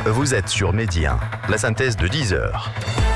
Vous êtes sur Midi 1, la synthèse de 10 heures.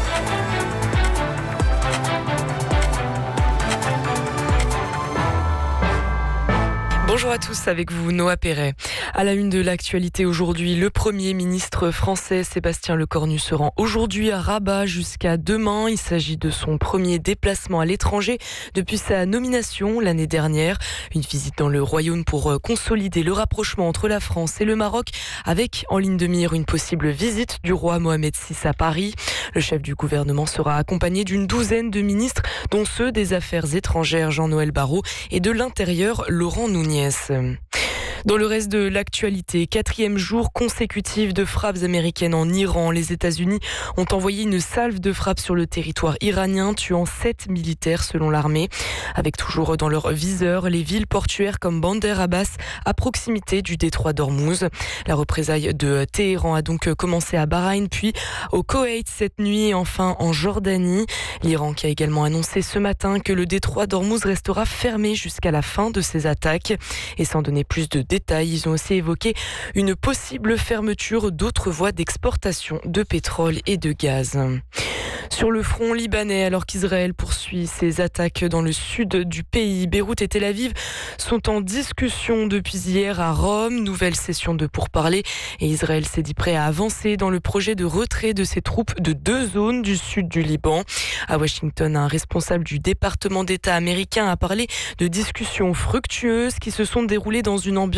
Bonjour à tous, avec vous Noah Perret. À la une de l'actualité aujourd'hui, le Premier ministre français Sébastien Lecornu se rend aujourd'hui à Rabat jusqu'à demain. Il s'agit de son premier déplacement à l'étranger depuis sa nomination l'année dernière. Une visite dans le royaume pour consolider le rapprochement entre la France et le Maroc, avec en ligne de mire une possible visite du roi Mohamed VI à Paris. Le chef du gouvernement sera accompagné d'une douzaine de ministres, dont ceux des Affaires étrangères Jean-Noël Barrot et de l'Intérieur Laurent Nunez. Dans le reste de l'actualité, 4e jour consécutif de frappes américaines en Iran. Les États-Unis ont envoyé une salve de frappes sur le territoire iranien, tuant 7 militaires selon l'armée. Avec toujours dans leur viseur les villes portuaires comme Bandar Abbas, à proximité du détroit d'Ormuz. La représaille de Téhéran a donc commencé à Bahreïn, puis au Koweït cette nuit et enfin en Jordanie. L'Iran qui a également annoncé ce matin que le détroit d'Ormuz restera fermé jusqu'à la fin de ces attaques. Et sans donner plus de détails, ils ont aussi évoqué une possible fermeture d'autres voies d'exportation de pétrole et de gaz. Sur le front libanais, alors qu'Israël poursuit ses attaques dans le sud du pays, Beyrouth et Tel Aviv sont en discussion depuis hier à Rome. Nouvelle session de pourparlers et Israël s'est dit prêt à avancer dans le projet de retrait de ses troupes de 2 zones du sud du Liban. À Washington, un responsable du département d'État américain a parlé de discussions fructueuses qui se sont déroulées dans une ambiance